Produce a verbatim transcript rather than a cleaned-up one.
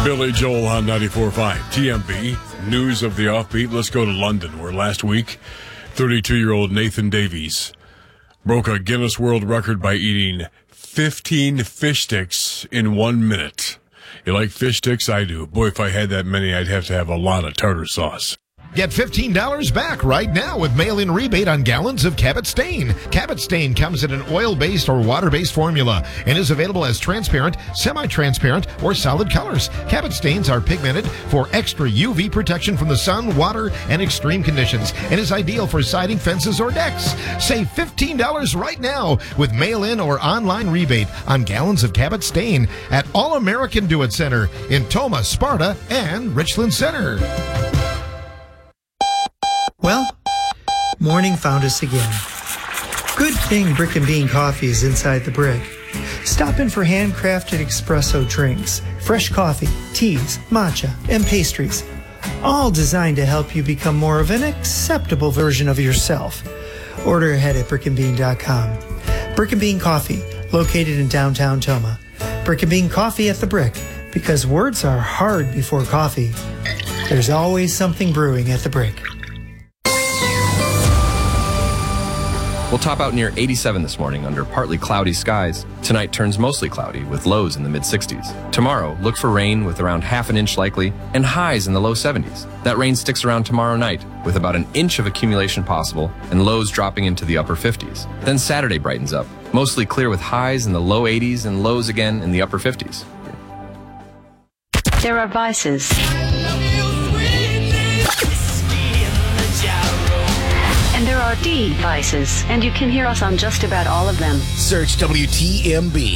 Billy Joel on ninety-four point five. T M B, news of the offbeat. Let's go to London, where last week, thirty-two-year-old Nathan Davies broke a Guinness World Record by eating fifteen fish sticks in one minute. You like fish sticks? I do. Boy, if I had that many, I'd have to have a lot of tartar sauce. Get fifteen dollars back right now with mail-in rebate on gallons of Cabot Stain. Cabot Stain comes in an oil-based or water-based formula and is available as transparent, semi-transparent, or solid colors. Cabot Stains are pigmented for extra U V protection from the sun, water, and extreme conditions and is ideal for siding, fences, or decks. Save fifteen dollars right now with mail-in or online rebate on gallons of Cabot Stain at All American Do It Center in Toma, Sparta, and Richland Center. Well, morning found us again. Good thing Brick and Bean Coffee is inside the Brick. Stop in for handcrafted espresso drinks, fresh coffee, teas, matcha, and pastries, all designed to help you become more of an acceptable version of yourself. Order ahead at brick and bean dot com. Brick and Bean Coffee, located in downtown Toma. Brick and Bean Coffee at the Brick, because words are hard before coffee. There's always something brewing at the Brick. We'll top out near eighty-seven this morning under partly cloudy skies. Tonight turns mostly cloudy with lows in the mid sixties. Tomorrow, look for rain with around half an inch likely and highs in the low seventies. That rain sticks around tomorrow night with about an inch of accumulation possible and lows dropping into the upper fifties. Then Saturday brightens up, mostly clear with highs in the low eighties and lows again in the upper fifties. There are vices. And there are devices, and you can hear us on just about all of them. Search W T M B.